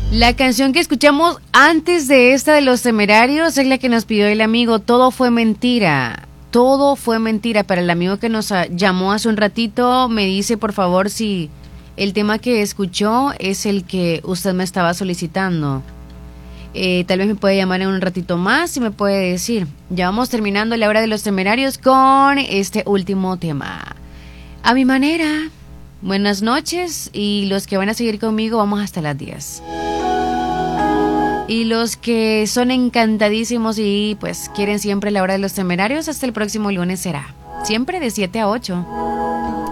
La canción que escuchamos antes de esta de Los Temerarios es la que nos pidió el amigo. Todo fue mentira. Todo fue mentira. Para el amigo que nos llamó hace un ratito, me dice por favor si el tema que escuchó es el que usted me estaba solicitando. Tal vez me puede llamar en un ratito más y me puede decir. Ya vamos terminando la hora de Los Temerarios con este último tema. A mi manera. Buenas noches y los que van a seguir conmigo vamos hasta las 10. Y los que son encantadísimos y pues quieren siempre la hora de Los Temerarios, hasta el próximo lunes será. Siempre de 7 a 8.